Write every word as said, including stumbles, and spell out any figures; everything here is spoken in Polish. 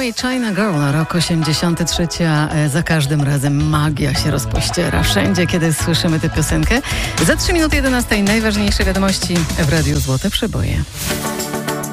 Disney China Girl, rok osiemdziesiąty trzeci, a za każdym razem magia się rozpościera wszędzie, kiedy słyszymy tę piosenkę. Za trzy minuty jedenastej najważniejsze wiadomości w Radiu Złote Przeboje.